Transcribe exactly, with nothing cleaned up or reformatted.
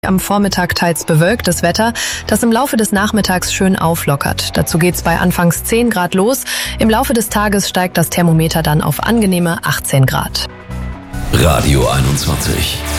Am Vormittag teils bewölktes Wetter, das im Laufe des Nachmittags schön auflockert. Dazu geht's bei anfangs zehn Grad los. Im Laufe des Tages steigt das Thermometer dann auf angenehme achtzehn Grad. Radio einundzwanzig.